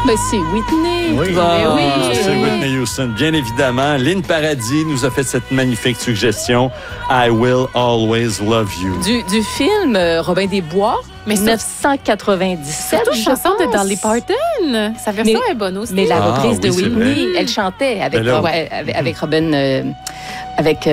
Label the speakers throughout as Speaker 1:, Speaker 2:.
Speaker 1: Mais c'est Whitney.
Speaker 2: Oui, c'est Whitney Houston, bien évidemment. Lynn Paradis nous a fait cette magnifique suggestion. I Will Always Love You.
Speaker 1: Du film Robin des Bois, 1997.
Speaker 3: Surtout chanson de Dolly Parton. Sa version est bonne aussi.
Speaker 1: Mais la reprise de
Speaker 2: oui,
Speaker 1: Whitney, elle chantait avec Robin... Avec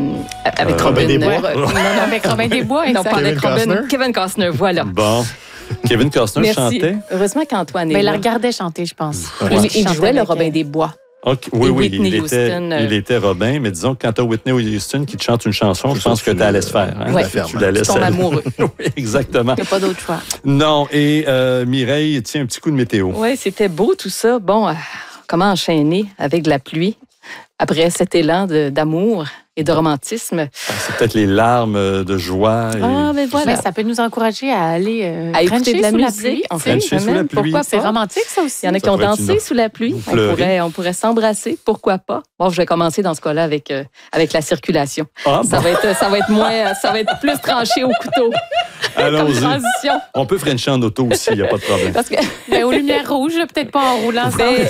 Speaker 2: Robin des Bois.
Speaker 3: Avec Robin des Bois.
Speaker 1: Non, pas avec Kevin Costner, voilà.
Speaker 2: Bon. Kevin Costner chantait.
Speaker 1: Heureusement qu'Antoine est là.
Speaker 3: Mais il la regardait chanter, je pense.
Speaker 1: Il jouait le Robin des Bois.
Speaker 2: Okay. Oui, il était Robin, mais disons que quand tu as Whitney Houston qui te chante une chanson, je pense que tu la laisses faire. Hein?
Speaker 1: Oui,
Speaker 2: tu la laisses
Speaker 1: ton amoureux.
Speaker 2: Oui, exactement.
Speaker 3: Il n'y a pas d'autre choix.
Speaker 2: Non, et Mireille, tiens, un petit coup de météo.
Speaker 1: Oui, c'était beau tout ça. Bon, comment enchaîner avec de la pluie après cet élan d'amour et de romantisme.
Speaker 2: C'est peut-être les larmes de joie.
Speaker 1: Mais voilà.
Speaker 3: Mais ça peut nous encourager à aller
Speaker 1: à écouter de la musique.
Speaker 3: Pluie.
Speaker 2: Frencher sous la pluie.
Speaker 1: Pourquoi pas?
Speaker 3: C'est romantique, ça aussi.
Speaker 1: Il y en a qui ont dansé sous la pluie. On pourrait s'embrasser. Pourquoi pas? Bon, je vais commencer dans ce cas-là avec la circulation. Ça va être plus tranché au couteau.
Speaker 2: Allons-y. On peut frencher en auto aussi, il n'y a pas de problème.
Speaker 3: Mais aux lumières rouges, peut-être pas en roulant.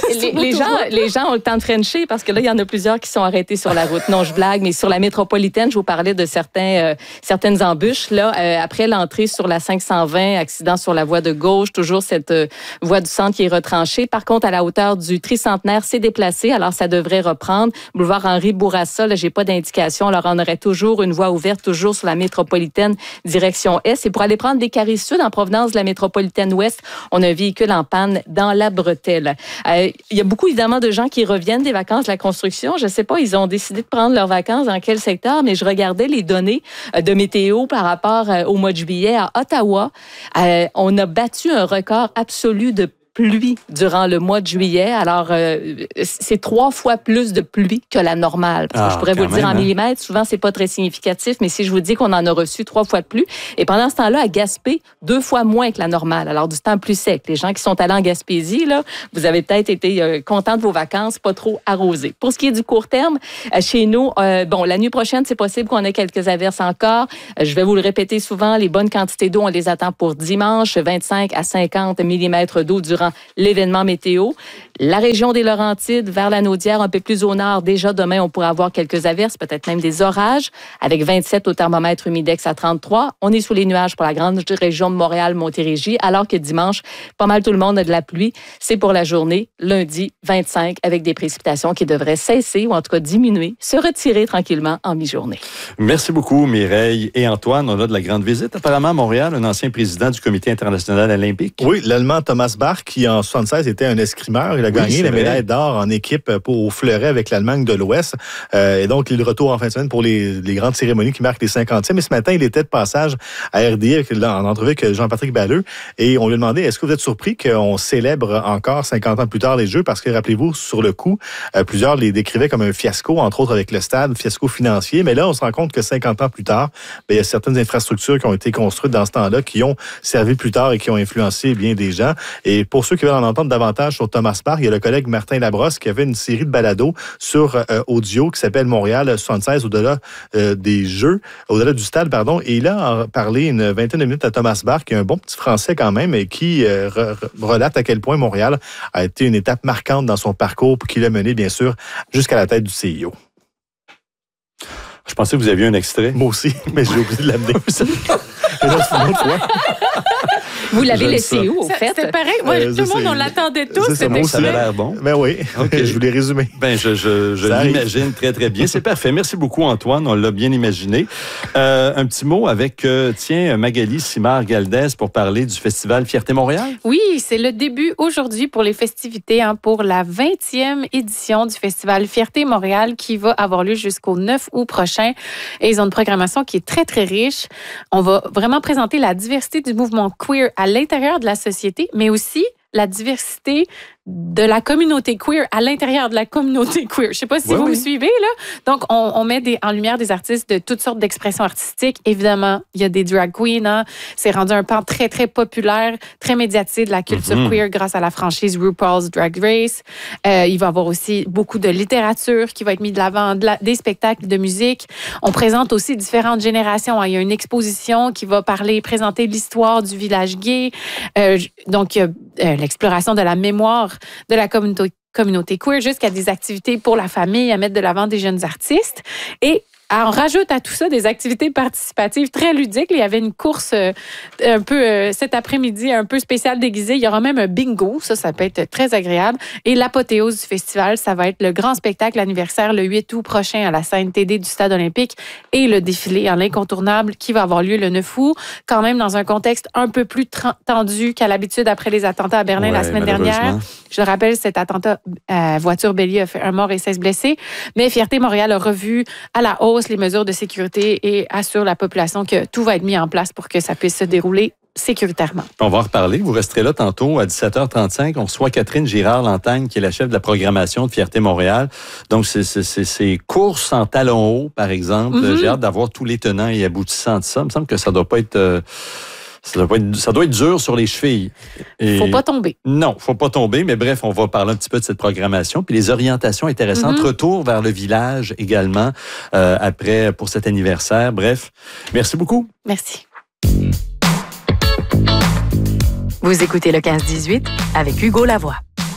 Speaker 1: Les gens ont le temps de frencher parce que là, il y en a plusieurs qui sont arrêtés sur la route. Non, je blague, mais sur la métropolitaine, je vous parlais de certaines embûches. Là, après l'entrée sur la 520, accident sur la voie de gauche, toujours cette voie du centre qui est retranchée. Par contre, à la hauteur du tricentenaire, c'est déplacé, alors ça devrait reprendre. Boulevard Henri Bourassa, là, j'ai pas d'indication. Alors, on aurait toujours une voie ouverte, toujours sur la métropolitaine, direction Est. Et pour aller prendre des carrés sud en provenance de la métropolitaine ouest, on a un véhicule en panne dans la bretelle. Il y a beaucoup, évidemment, de gens qui reviennent des vacances de la construction. Je sais pas, ils ont décidé de prendre leurs vacances dans quel secteur, mais je regardais les données de météo par rapport au mois de juillet à Ottawa. On a battu un record absolu de pluie durant le mois de juillet. Alors, c'est 3 fois plus de pluie que la normale. Parce que je pourrais vous le dire en millimètres. Souvent, c'est pas très significatif, mais si je vous dis qu'on en a reçu 3 fois de plus, et pendant ce temps-là, à Gaspé, 2 fois moins que la normale. Alors, du temps plus sec. Les gens qui sont allés en Gaspésie, là, vous avez peut-être été contents de vos vacances, pas trop arrosés. Pour ce qui est du court terme, chez nous, la nuit prochaine, c'est possible qu'on ait quelques averses encore. Je vais vous le répéter souvent, les bonnes quantités d'eau, on les attend pour dimanche, 25 à 50 millimètres d'eau durant l'événement météo. La région des Laurentides, vers la Naudière, un peu plus au nord, déjà demain, on pourrait avoir quelques averses, peut-être même des orages, avec 27 au thermomètre humidex à 33. On est sous les nuages pour la grande région de Montréal-Montérégie, alors que dimanche, pas mal tout le monde a de la pluie. C'est pour la journée, lundi 25, avec des précipitations qui devraient cesser, ou en tout cas diminuer, se retirer tranquillement en mi-journée.
Speaker 2: Merci beaucoup, Mireille et Antoine. On a de la grande visite, apparemment, à Montréal, un ancien président du Comité international olympique.
Speaker 4: Oui, l'Allemand Thomas Bach, qui en 1976 était un escrimeur. Il a gagné la médaille d'or en équipe au fleuret avec l'Allemagne de l'Ouest. Et donc, il retourne en fin de semaine pour les grandes cérémonies qui marquent les 50e. Et ce matin, il était de passage à RDI en entrevue avec Jean-Patrick Balleux. Et on lui a demandé, est-ce que vous êtes surpris qu'on célèbre encore 50 ans plus tard les Jeux? Parce que, rappelez-vous, sur le coup, plusieurs les décrivaient comme un fiasco, entre autres avec le stade, fiasco financier. Mais là, on se rend compte que 50 ans plus tard, il y a certaines infrastructures qui ont été construites dans ce temps-là qui ont servi plus tard et qui ont influencé bien des gens. Et pour ceux qui veulent en entendre davantage sur Thomas Bach, il y a le collègue Martin Labrosse qui avait une série de balados sur audio qui s'appelle Montréal 76 au-delà des Jeux, au-delà du stade, pardon. Et il a parlé une vingtaine de minutes à Thomas Bach, qui est un bon petit français quand même, et qui relate à quel point Montréal a été une étape marquante dans son parcours qui l'a mené, bien sûr, jusqu'à la tête du CIO.
Speaker 2: Je pensais que vous aviez un extrait.
Speaker 4: Moi aussi, mais j'ai oublié de l'amener.
Speaker 1: Vous l'avez laissé où, au fait?
Speaker 3: C'était pareil. Moi, tout le monde, on l'attendait tous.
Speaker 2: Ça avait l'air bon.
Speaker 4: Ben oui, okay. Je vous l'ai résumé.
Speaker 2: Ben, je l'imagine très, très bien. C'est parfait. Merci beaucoup, Antoine. On l'a bien imaginé. Un petit mot avec, Magali Simard-Galdès pour parler du Festival Fierté Montréal.
Speaker 3: Oui, c'est le début aujourd'hui pour les festivités, pour la 20e édition du Festival Fierté Montréal qui va avoir lieu jusqu'au 9 août prochain. Et ils ont une programmation qui est très, très riche. On va vraiment présenter la diversité du mouvement queer à l'intérieur de la société, mais aussi la diversité de la communauté queer à l'intérieur de la communauté queer. Je ne sais pas si vous me suivez, là. Donc, on met en lumière des artistes de toutes sortes d'expressions artistiques. Évidemment, il y a des drag queens. C'est rendu un pan très, très populaire, très médiatisé de la culture queer grâce à la franchise RuPaul's Drag Race. Il va y avoir aussi beaucoup de littérature qui va être mise de l'avant, des spectacles de musique. On présente aussi différentes générations. Il y a une exposition qui va présenter l'histoire du village gay. Donc, l'exploration de la mémoire membres de la communauté queer jusqu'à des activités pour la famille, à mettre de l'avant des jeunes artistes. Et on rajoute à tout ça des activités participatives très ludiques. Il y avait une course un peu cet après-midi, un peu spéciale déguisée. Il y aura même un bingo. Ça peut être très agréable. Et l'apothéose du festival, ça va être le grand spectacle anniversaire le 8 août prochain à la scène TD du Stade olympique et le défilé en l'incontournable qui va avoir lieu le 9 août, quand même dans un contexte un peu plus tendu qu'à l'habitude après les attentats à Berlin la semaine dernière. Je le rappelle, cet attentat voiture bélier a fait 1 mort et 16 blessés. Mais Fierté Montréal a revu à la hausse les mesures de sécurité et assure la population que tout va être mis en place pour que ça puisse se dérouler sécuritairement.
Speaker 2: On va en reparler. Vous resterez là tantôt à 17h35. On reçoit Catherine Girard-Lantagne, qui est la chef de la programmation de Fierté Montréal. Donc, c'est courses en talons hauts, par exemple. J'ai hâte d'avoir tous les tenants et aboutissants de ça. Il me semble que ça doit pas être... Ça doit être dur sur les chevilles.
Speaker 3: Faut pas tomber.
Speaker 2: Non, faut pas tomber. Mais bref, on va parler un petit peu de cette programmation. Puis les orientations intéressantes. Retour vers le village également après pour cet anniversaire. Bref, merci beaucoup.
Speaker 3: Merci.
Speaker 5: Vous écoutez le 15-18 avec Hugo Lavoie.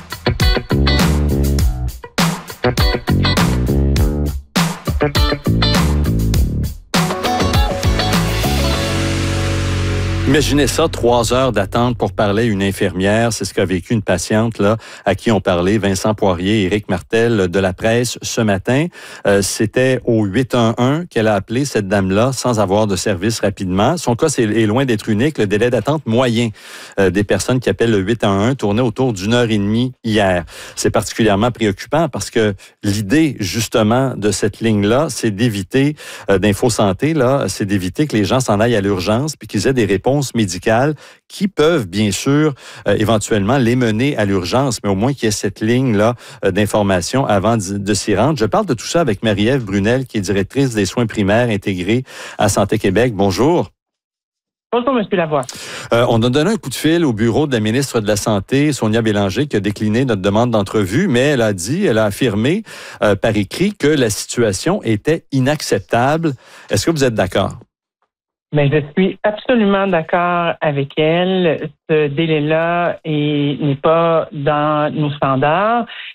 Speaker 2: Imaginez ça, 3 heures d'attente pour parler à une infirmière. C'est ce qu'a vécu une patiente là à qui ont parlé Vincent Poirier et Éric Martel de la presse ce matin. C'était au 811 qu'elle a appelé cette dame-là sans avoir de service rapidement. Son cas est loin d'être unique. Le délai d'attente moyen des personnes qui appellent le 811 tournait autour d'1h30 hier. C'est particulièrement préoccupant parce que l'idée justement de cette ligne-là, c'est d'éviter d'InfoSanté, là, c'est d'éviter que les gens s'en aillent à l'urgence puis qu'ils aient des réponses médicales qui peuvent, bien sûr, éventuellement les mener à l'urgence, mais au moins qu'il y ait cette ligne-là d'information avant de s'y rendre. Je parle de tout ça avec Marie-Ève Brunel, qui est directrice des soins primaires intégrés à Santé Québec. Bonjour.
Speaker 6: Bonjour, M. Lavoie.
Speaker 2: On a donné un coup de fil au bureau de la ministre de la Santé, Sonia Bélanger, qui a décliné notre demande d'entrevue, mais elle a affirmé par écrit que la situation était inacceptable. Est-ce que vous êtes d'accord?
Speaker 6: Mais je suis absolument d'accord avec elle. Ce délai-là n'est pas dans nos standards.